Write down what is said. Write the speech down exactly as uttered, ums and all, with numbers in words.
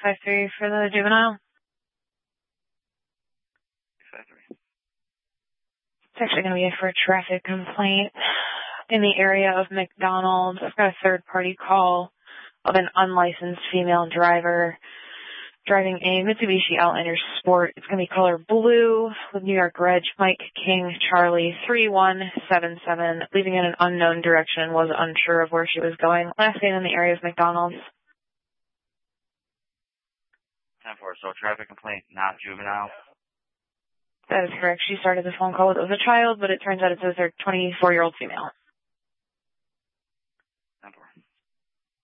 five three for the juvenile. five three. It's actually going to be for a traffic complaint in the area of McDonald's. I've got a third-party call of an unlicensed female driver driving a Mitsubishi Outlander Sport. It's going to be color blue with New York Reg, Mike King Charlie three one seven seven, leaving in an unknown direction, was unsure of where she was going. Last name in the area of McDonald's. ten four, so traffic complaint, not juvenile. That is correct. She started the phone call with it was a child, but it turns out it says they're twenty-four-year-old female.